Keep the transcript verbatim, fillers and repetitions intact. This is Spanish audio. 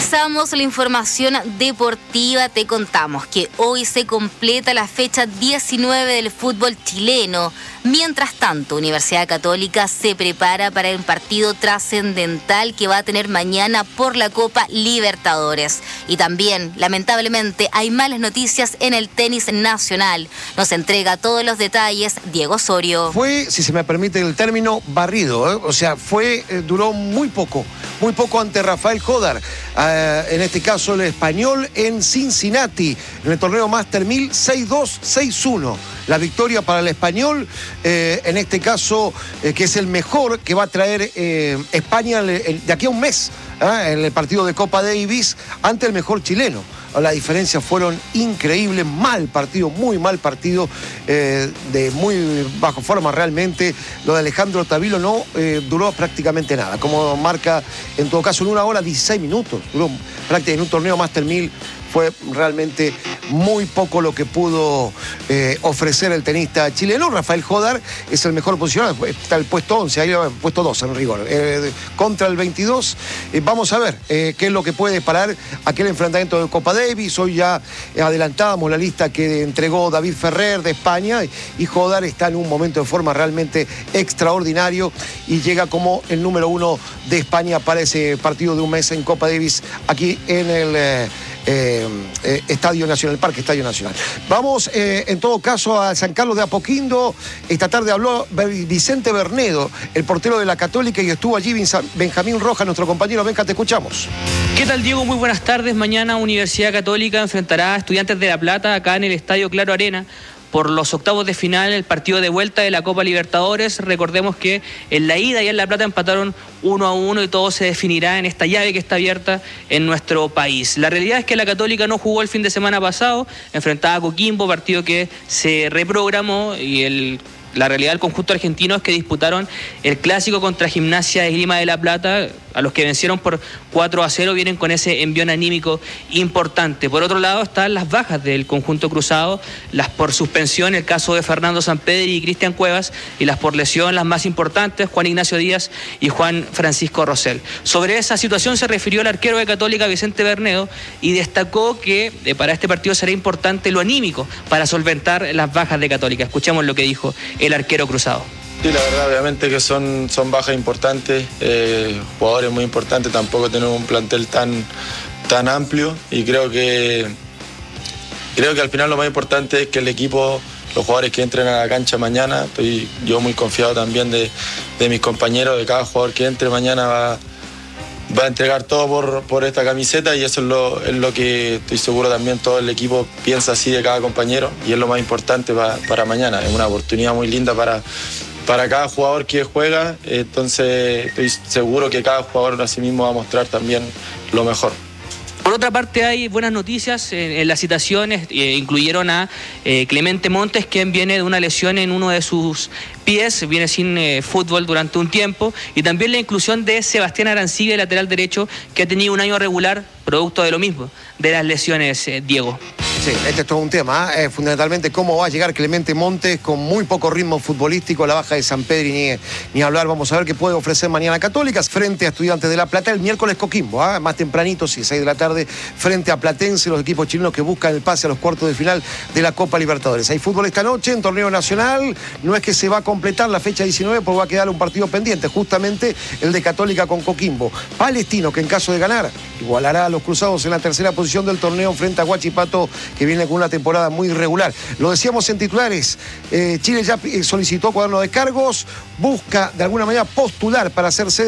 Revisamos la información deportiva, te contamos que hoy se completa la fecha diecinueve del fútbol chileno. Mientras tanto, Universidad Católica se prepara para el partido trascendental que va a tener mañana por la Copa Libertadores. Y también, lamentablemente, hay malas noticias en el tenis nacional. Nos entrega todos los detalles Diego Osorio. Fue, si se me permite el término, barrido, ¿eh? O sea, fue, eh, duró muy poco, muy poco ante Rafael Jodar. Uh, en este caso el español en Cincinnati, en el torneo Master mil, seis dos, seis uno. La victoria para el español, eh, en este caso, eh, que es el mejor que va a traer eh, España el, el, de aquí a un mes, ¿eh? En el partido de Copa Davis ante el mejor chileno. Las diferencias fueron increíbles, mal partido, muy mal partido, eh, de muy bajo forma realmente. Lo de Alejandro Tavilo no eh, duró prácticamente nada, como marca en todo caso en una hora dieciséis minutos, duró prácticamente en un torneo Master mil. Fue realmente muy poco lo que pudo eh, ofrecer el tenista chileno. Rafael Jodar es el mejor posicionado, está el puesto once, ahí el puesto doce en rigor, eh, contra el veintidós. Eh, vamos a ver eh, qué es lo que puede parar aquel enfrentamiento de Copa Davis. Hoy ya adelantábamos la lista que entregó David Ferrer de España, y Jodar está en un momento de forma realmente extraordinario y llega como el número uno de España para ese partido de un mes en Copa Davis aquí en el Eh, Eh, eh, Estadio Nacional, Parque Estadio Nacional. Vamos eh, en todo caso a San Carlos de Apoquindo. Esta tarde habló Vicente Bernedo, el portero de la Católica, y estuvo allí Benjamín Rojas, nuestro compañero. Benja, te escuchamos. ¿Qué tal, Diego? Muy buenas tardes. Mañana Universidad Católica enfrentará a Estudiantes de La Plata acá en el Estadio Claro Arena por los octavos de final, el partido de vuelta de la Copa Libertadores. Recordemos que en la ida y en La Plata empataron uno a uno y todo se definirá en esta llave que está abierta en nuestro país. La realidad es que la Católica no jugó el fin de semana pasado, enfrentaba a Coquimbo, partido que se reprogramó, y el la realidad del conjunto argentino es que disputaron el clásico contra Gimnasia de Esgrima de La Plata, a los que vencieron por cuatro a cero, vienen con ese envión anímico importante. Por otro lado están las bajas del conjunto cruzado, las por suspensión, el caso de Fernando Sampedri y Cristian Cuevas, y las por lesión, las más importantes, Juan Ignacio Díaz y Juan Francisco Rosell. Sobre esa situación se refirió el arquero de Católica, Vicente Bernedo, y destacó que eh, para este partido será importante lo anímico para solventar las bajas de Católica. Escuchemos lo que dijo el arquero cruzado. Sí, la verdad, obviamente que son, son bajas importantes, eh, jugadores muy importantes, tampoco tenemos un plantel tan, tan amplio, y creo que, creo que al final lo más importante es que el equipo, los jugadores que entren a la cancha mañana, estoy yo muy confiado también de, de mis compañeros, de cada jugador que entre mañana va, va a entregar todo por, por esta camiseta, y eso es lo, es lo que estoy seguro también todo el equipo piensa así de cada compañero, y es lo más importante para, para mañana. Es una oportunidad muy linda para, para cada jugador que juega, entonces estoy seguro que cada jugador a sí mismo va a mostrar también lo mejor. Por otra parte, hay buenas noticias en, en las citaciones, eh, incluyeron a eh, Clemente Montes, quien viene de una lesión en uno de sus pies, viene sin eh, fútbol durante un tiempo, y también la inclusión de Sebastián Arancibia, lateral derecho, que ha tenido un año regular, producto de lo mismo, de las lesiones, eh, Diego. Sí, este es todo un tema, ¿eh? Fundamentalmente cómo va a llegar Clemente Montes con muy poco ritmo futbolístico, la baja de Sampedri ni, ni hablar. Vamos a ver qué puede ofrecer mañana Católica frente a Estudiantes de La Plata. El miércoles Coquimbo, ¿eh? Más tempranito, sí, seis de la tarde, frente a Platense, los equipos chilenos que buscan el pase a los cuartos de final de la Copa Libertadores. Hay fútbol esta noche en torneo nacional, no es que se va a completar la fecha diecinueve, porque va a quedar un partido pendiente, justamente el de Católica con Coquimbo. Palestino, que en caso de ganar igualará a los cruzados en la tercera posición del torneo frente a Huachipato, que viene con una temporada muy irregular. Lo decíamos en titulares, eh, Chile ya solicitó cuaderno de cargos, busca de alguna manera postular para hacerse